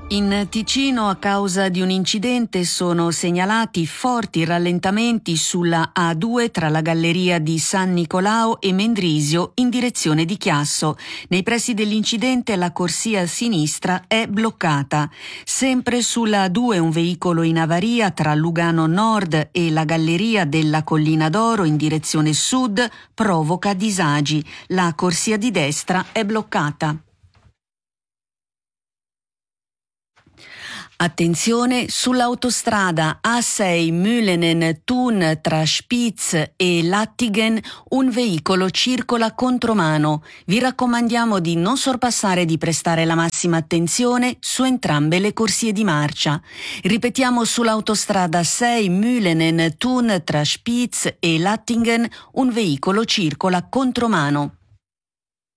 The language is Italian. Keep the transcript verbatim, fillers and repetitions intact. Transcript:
In Ticino, a causa di un incidente, sono segnalati forti rallentamenti sulla A due tra la galleria di San Nicolao e Mendrisio in direzione di Chiasso. Nei pressi dell'incidente la corsia a sinistra è bloccata. Sempre sulla A due un veicolo in avaria tra Lugano Nord e la galleria della Collina d'Oro in direzione sud provoca disagi. La corsia di destra è bloccata. Attenzione, sull'autostrada A sei Mühlenen-Thun tra Spitz e Lattigen un veicolo circola contromano. Vi raccomandiamo di non sorpassare e di prestare la massima attenzione su entrambe le corsie di marcia. Ripetiamo, sull'autostrada sei Mühlenen-Thun tra Spitz e Lattigen un veicolo circola contromano.